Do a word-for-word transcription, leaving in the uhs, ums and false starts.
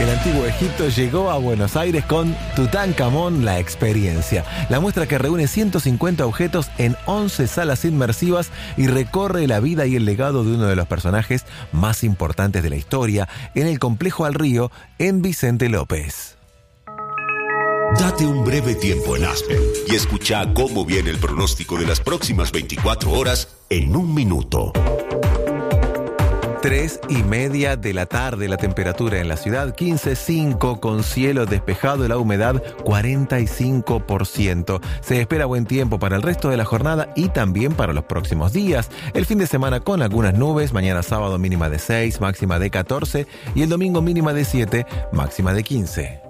el antiguo Egipto llegó a Buenos Aires con Tutankamón, la experiencia. La muestra que reúne ciento cincuenta objetos en once salas inmersivas y recorre la vida y el legado de uno de los personajes más importantes de la historia en el complejo Al Río en Vicente López. Date un breve tiempo en Aspen y escucha cómo viene el pronóstico de las próximas veinticuatro horas en un minuto. Tres y media de la tarde, la temperatura en la ciudad quince punto cinco con cielo despejado y la humedad cuarenta y cinco por ciento. Se espera buen tiempo para el resto de la jornada y también para los próximos días. El fin de semana con algunas nubes, mañana sábado mínima de seis, máxima de catorce y el domingo mínima de siete, máxima de quince.